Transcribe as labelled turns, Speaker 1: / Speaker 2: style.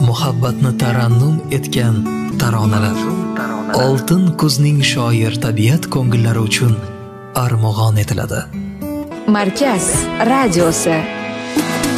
Speaker 1: muhabbatni tarannum etgan taronalar. Oltin kuzning shoir tabiat ko'ngillari uchun armag'on etiladi.
Speaker 2: Markaz radiosi